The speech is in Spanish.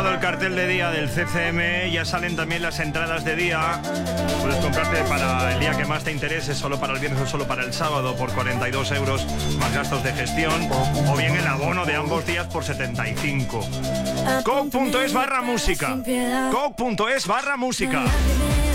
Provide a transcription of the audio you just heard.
El cartel de día del CCM, ya salen también las entradas de día. Puedes comprarte para el día que más te interese, solo para el viernes o solo para el sábado, por 42 euros más gastos de gestión, o bien el abono de ambos días por 75. Coke.es/música. Coke.es/música.